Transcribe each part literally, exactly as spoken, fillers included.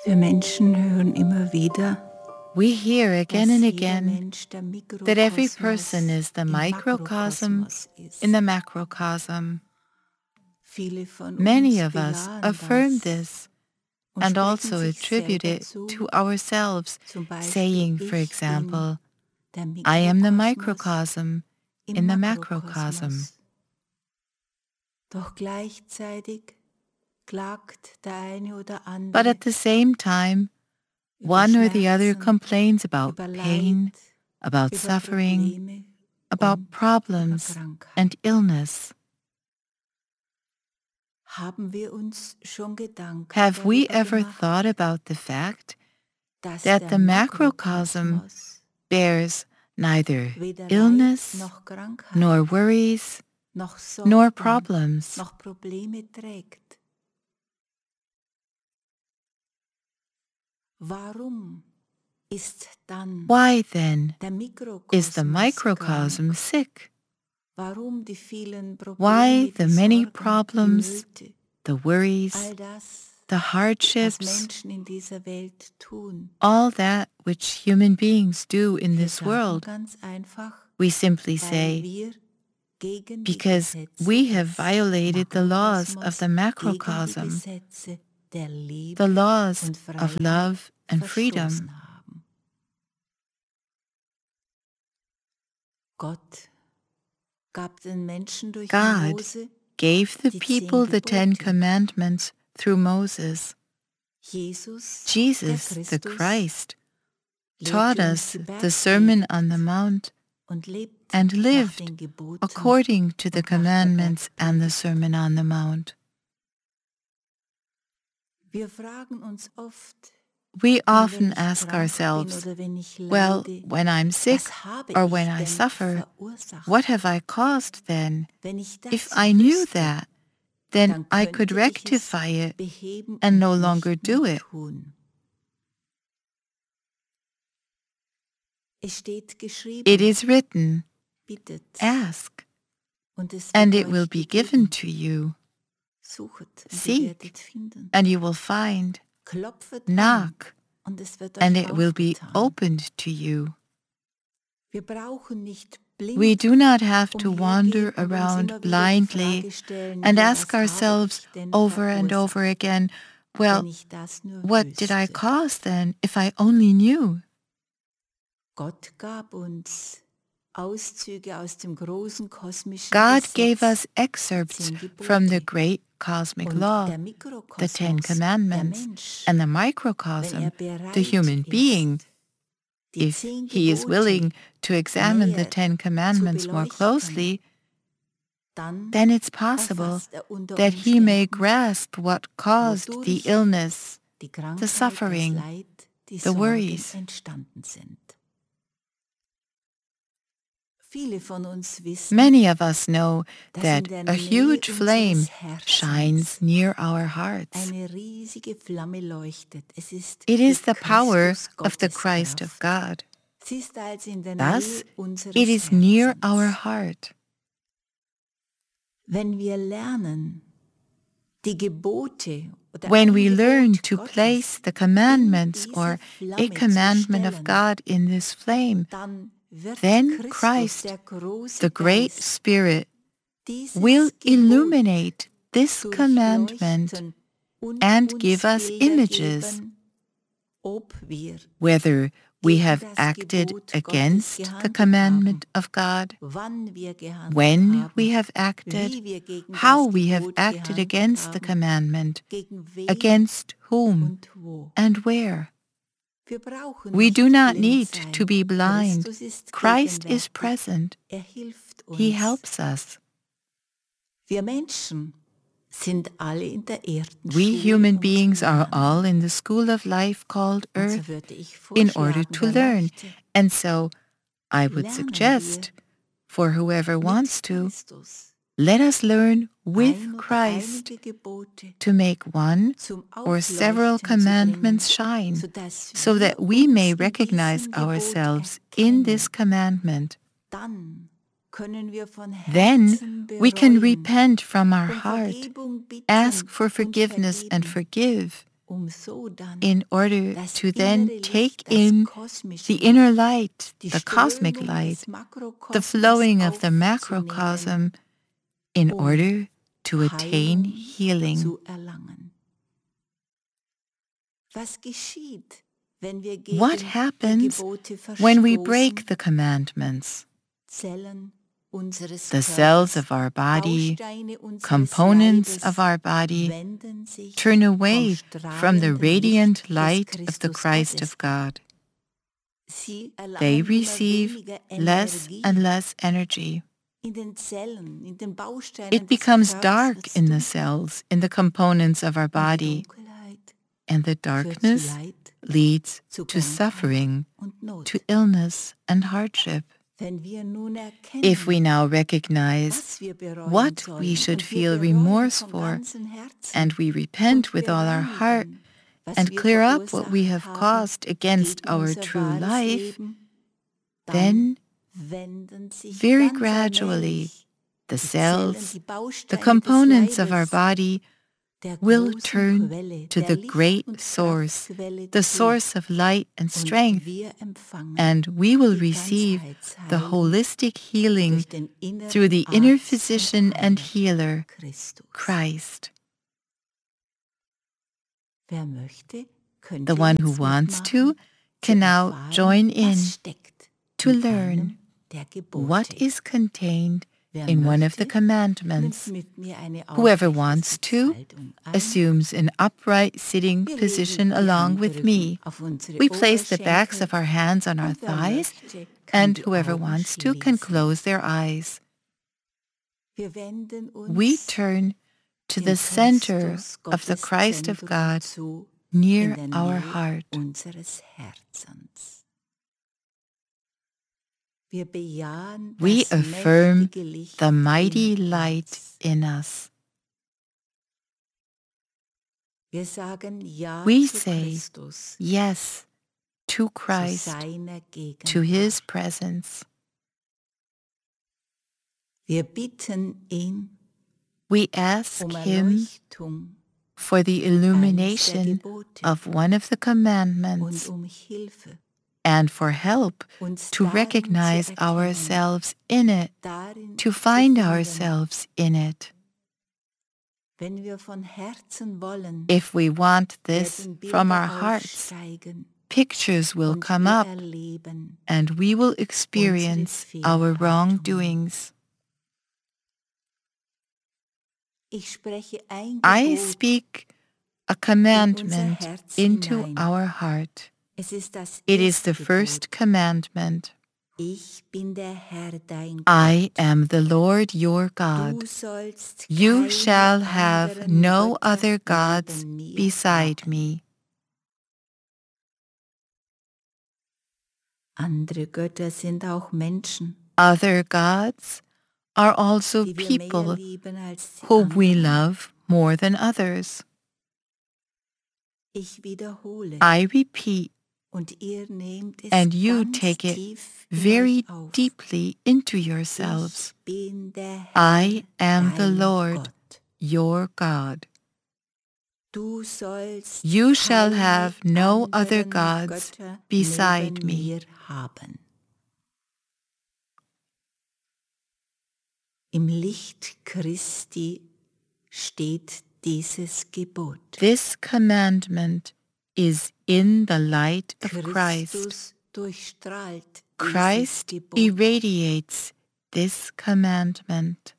Wir Menschen hören immer wieder, We hear again and dass jeder again Mensch der that every Mikrokosmos person is the im microcosm Makrokosmos ist. in the macrocosm. Viele von Many uns of us bejahen affirm das this und and sprechen also sich attribute selber it zu, to ourselves, zum Beispiel saying, for ich bin example, der I am the Mikrokosmos microcosm im in the macrocosm. Makrokosmos. Doch gleichzeitig klagt der eine oder But andere at the same time, über one or the other Schmerzen, complains about über pain, Leid, about über suffering, Probleme about und über problems Krankheit. and illness. Haben wir uns schon Gedanken Have we darüber ever gemacht, thought about the fact dass that der the macrocosm Makrokosmos bears neither weder Leid illness, noch Krankheit, nor worries, noch nor Sorgen, problems? noch Probleme trägt? Warum ist dann Why then der is the Mikrokosmos microcosm krank? sick? Warum die vielen Why Probleme, the die many Sorgen, die problems, Nöte, the worries, all das, the was hardships, Menschen in dieser Welt tun? all that which human beings do in Wir this sagen world? ganz einfach, We simply weil say, wir gegen die because Gesetze we have des violated the laws of Makrokosmos, the gegen die macrocosm, Gesetze der Liebe the laws und of Freiheit love and freedom. verstoßen haben. Gott gab den Menschen durch God Mose gave the die people zehn the Ten Gebote. Commandments through Moses. Jesus, Jesus, der the Christus, Christ, taught lehrte uns us die the Sermon on the Bergpredigt Mount und lebt and nach lived den Geboten according to the und nach der commandments and the Bergpredigt. Sermon on the Mount. Wir fragen uns oft, We nun, wenn often ich ask krank bin ourselves, oder wenn ich well, leide, when I'm sick was habe or ich when I denn suffer, verursacht? what have I caused then? Wenn ich das If I knew wüsste, that, then dann I could könnte ich es rectify it beheben and und no longer nicht mehr do it. tun. Es steht It geschrieben, is written, bittet, ask, und es and wird it will euch be given gegeben. to you. Suchet, und ihr Seek, werdet finden. and you will find. Klopfet an, Knock, und es wird and euch it will be aufgetan. opened to you. Wir brauchen nicht We blind do not have to wander umhergehen und uns around immer wieder die blindly Frage stellen, and ja, ask was habe ourselves ich denn over and over verursacht, again, wenn well, ich das nur what did I wüsste. cause then if I only knew? Gott gab uns Auszüge aus dem großen kosmischen God gave Gesetz, us die excerpts zehn from the Gebote. great cosmic Und law, der the Ten Mikrokosmos, der Commandments, Mensch, and the wenn microcosm, er the bereit human being, ist, die if zehn he is Gebote willing to examine the näher Ten zu Commandments more beleuchten, closely, dann then it's possible erfasst er unter that he may Umständen, grasp what caused the wodurch illness, die the Krankheit, das suffering, Leid, die the Sorgen worries. entstanden sind. Viele von uns wissen, Many of us know dass in that der a Nähe huge flame unseres Herzens shines near our hearts. eine riesige Flamme leuchtet. Es ist It die is the power Christus of the Gottes Christ of Kraft. God. Sie ist also in der Thus, Nähe unseres it is near Herzens. our heart. Wenn wir lernen, die Gebote oder When ein we learn Gebot to Gottes place the in commandments diese or a Flamme commandment zu of stellen, God in this flame, dann wird then Christus, Christ, der große the great Geist, Spirit, dieses will Gebot illuminate this commandment durchleuchten und and uns give us Bilder images, geben, ob wir whether we gegen have das acted Gebot Gottes against the gehandelt haben, commandment of God, wann wir gehandelt when haben, we have acted, wie wir gegen how das we have Gebot acted gehandelt against the haben, commandment, gegen wen against whom und wo. and where. Wir brauchen We nicht do not blind need sein. to be blind. Christus ist Christ is gegenwärtig. present. Er hilft uns. He helps us. Wir Menschen sind alle in der Erdenschule, We human um beings zu are lernen. all in the school of life called Und so earth würde ich in order vorschlagen, to wer learn. möchte, And so I would lernen suggest, for whoever wir wants mit to, Christus let us learn ein with oder Christ einige Gebote to make one zum or several Aufleuchten zu commandments bringen, shine, sodass so wir that we may uns in recognize diesem Gebot ourselves in this erkennen. commandment. Dann können wir von Then Herzen we can bereuen, repent from our um heart, Vergebung bitten ask for und forgiveness and vergeben. forgive, um so dann in order das to then innere take Licht, das in kosmische the Licht, inner light, die the cosmic Strömung light, des the Makrokosmos flowing of the aufzunehmen, macrocosm, in um order to attain Heilung healing. zu erlangen. Was geschieht, wenn wir What gegen die happens Gebote when we verstoßen? break the commandments? Zellen unseres The cells Körpers, of our body, Bausteine unseres components Leibes of our body, wenden sich turn vom away from the strahlenden radiant Licht des light of the Christus Christ Gottes of God. Sie They erlangen immer receive weniger less Energie. and less energy. In den Zellen, in den Bausteinen It des becomes Körpers dark wird's in the dunkel. cells, in the components of our Und die body, Dunkelheit and the führt zu darkness Leid, leads zu to Krankheit suffering, und Not. to illness and hardship. Wenn wir nun erkennen, If we now recognize was wir bereuen what sollen, we should und wir feel bereuen remorse von for, ganzem Herzen, and we repent und with all our heart, bereinigen, was and wir clear up what we verursacht have haben caused against gegen our unser true wahres life, Leben, dann then wenden sich very ganz gradually allmählich the die Zellen, cells, die the Bausteine components des of our Leibes, body der will großen turn Quelle, to der the Licht- great und source, Kraftquelle the zu, source of light and und strength, wir empfangen and we will die receive the Ganzheitsheilung holistic healing durch den inneren through the inner Arzt und physician and Heiler, healer, Christus. Christ. Wer möchte, könnte The one who jetzt wants mitmachen, to can zu now erfahren, join in was steckt to in learn einem der Gebote. what is contained Wer in one of the möchte, commandments. nimmt mit mir eine Whoever aufrechte wants to Sitzhaltung ein. assumes an upright sitting Wir legen position die along with Handrücken me. auf unsere We place the backs Oberschenkel of our hands on our und wer thighs, möchte, kann and die whoever Augen wants to can schließen. close their eyes. Wir wenden uns We turn to dem the center Christus of the Gottes Christ of Zentrum God zu, near in der our Nähe heart. unseres Herzens. Wir bejahen We das affirm mächtige Licht the mighty in light uns. in us. Wir sagen Ja We zu say Christus, yes to zu Christ, seiner to His Gegenwart. presence. Wir bitten ihn We ask um Him Erleuchtung for the eines der illumination Gebote of one of the und commandments um Hilfe, and for help uns to darin zu recognize erkennen, ourselves in it, darin to zu find finden. ourselves in it. Wenn wir von Herzen wollen, If we want this werden from Bilder our hearts, aufsteigen pictures will und come wir up, erleben and we will experience our Fehlhaltungen. wrongdoings. Ich spreche ein I Gebot, speak a in unser commandment Herz into hinein. our heart. Es ist das It is the erste first Gebot. commandment. Ich bin der Herr dein I Gott. am the Lord your Du God. sollst You keine shall have anderen no Götter other gods neben mir beside haben. me. Andere Götter sind auch Menschen, Other gods are also die wir mehr people lieben als die whom we anderen. love more than others. Ich wiederhole, I repeat, und ihr nehmt es and you ganz take it tief in very euch auf. deeply into yourselves. Ich bin der I Herr, am the dein Lord, Gott. your God. Du sollst You shall keine have no other anderen gods Götter beside neben me. mir haben. Im Licht Christi steht dieses Gebot. This commandment is in the light of Christ. Christus durchstrahlt Christ dieses Gebot. irradiates this commandment.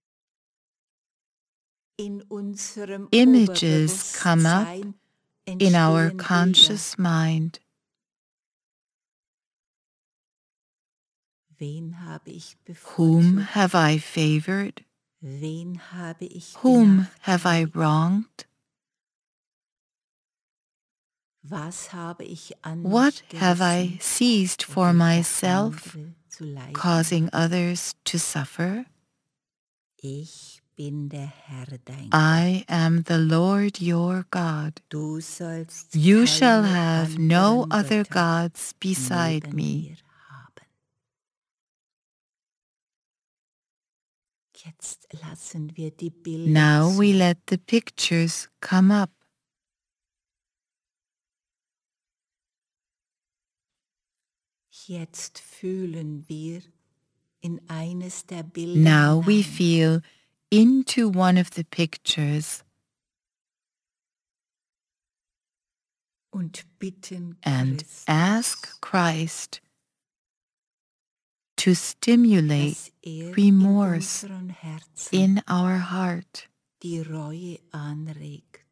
In unserem Images come up Oberbewusstsein in our entstehen conscious mind. Bilder. Wen habe ich Whom bevorzugt? have I favored? Wen habe ich Whom have I benachteiligt? wronged? Was habe ich an What mich have I gerissen, seized for wodurch myself, andere zu leiden causing haben? others to suffer? Ich bin der Herr dein I am the Lord your God. Gott. Du sollst You shall keine have no anderen other Götter gods beside neben me. mir haben. Jetzt lassen wir die Bilder Now zu. we let the pictures come up. Jetzt fühlen wir in eines der Bilder Now we hinein feel into one of the pictures und bitten and Christus, ask Christ to stimulate dass er remorse in unseren Herzen in our heart, die Reue anregt.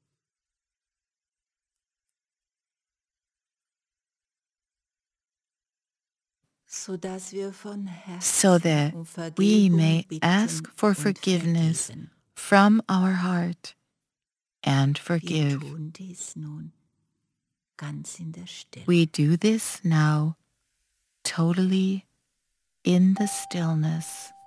So dass wir von Herzen so that um we Vergebung may bitten ask for und forgiveness vergeben. from our heart and Wir forgive. tun dies nun ganz in der Stille. We do this now totally in the stillness.